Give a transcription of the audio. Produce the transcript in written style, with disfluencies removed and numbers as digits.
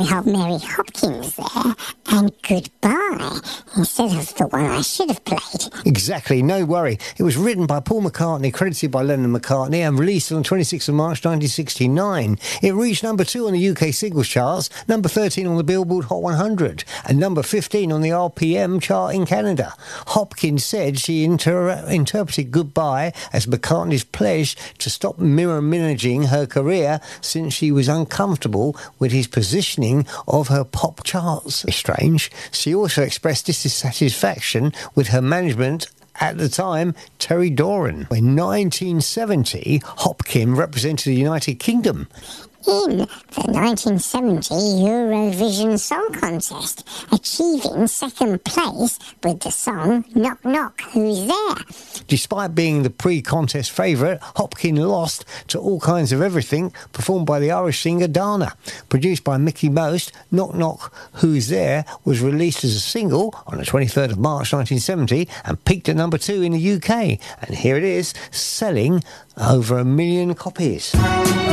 we have Mary Hopkins there, and Goodbye, instead of the one I should have played. Exactly, no worry. It was written by Paul McCartney, credited by Lennon and McCartney, and released on the 26th of March 1969. It reached number 2 on the UK singles charts, number 13 on the Billboard Hot 100, and number 15 on the RPM chart in Canada. Hopkins said she interpreted Goodbye as McCartney's pledge to stop mirror-managing her career since she was uncomfortable with his positioning of her pop charts. It's strange. She also expressed dissatisfaction with her management at the time, Terry Doran. In 1970, Hopkins represented the United Kingdom in the 1970 Eurovision Song Contest, achieving second place with the song Knock Knock, Who's There? Despite being the pre-contest favourite, Hopkins lost to All Kinds of Everything, performed by the Irish singer Dana. Produced by Mickey Most, Knock Knock, Who's There was released as a single on the 23rd of March 1970 and peaked at number 2 in the UK. And here it is, selling over 1 million copies.